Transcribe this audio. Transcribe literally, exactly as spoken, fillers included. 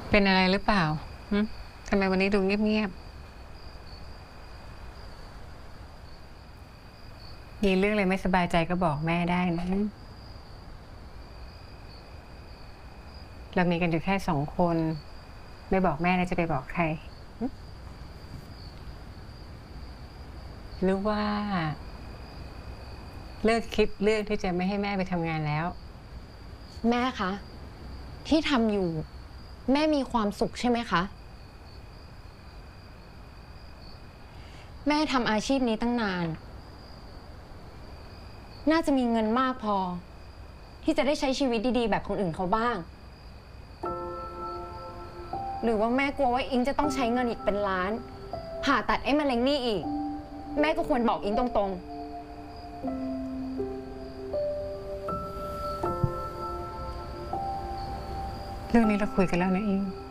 เป็นอะไรหรือเปล่าหึทำไมวันนี้ดูเงียบๆมีเรื่องอะไรไม่สบายใจก็บอกแม่ได้นะเรามีกันอยู่แค่สองคนไม่บอกแม่แล้วจะไปบอกใครหึหรือว่า เลิกคิดเรื่องที่จะไม่ให้แม่ไปทำงานแล้วแม่คะที่ทำอยู่ แม่มีความสุขใช่ไหมคะแม่ทำอาชีพนี้ตั้งนาน น่าจะมีเงินมากพอ ที่จะได้ใช้ชีวิตดีๆแบบคนอื่นเขาบ้าง หรือว่าแม่กลัวว่าอิงจะต้องใช้เงินอีกเป็นล้านผ่าตัดไอ้มะเร็งนี่อีก แม่ก็ควรบอกอิงตรงๆเรื่องนี้เราคุยกันแล้วนะอิง